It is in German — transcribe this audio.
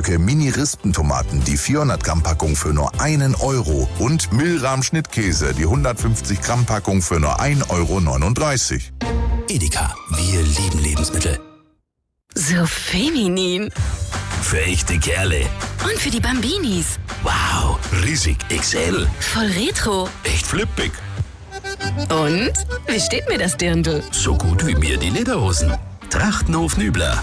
Stücke Mini-Rispentomaten, die 400 Gramm Packung für nur 1 Euro. Und Milram Schnittkäse, die 150 Gramm Packung für nur 1,39 Euro. Edeka, wir lieben Lebensmittel. So feminin. Für echte Kerle. Und für die Bambinis. Wow, riesig XL. Voll retro. Echt flippig. Und? Wie steht mir das Dirndl? So gut wie mir die Lederhosen. Trachtenhof Nübler.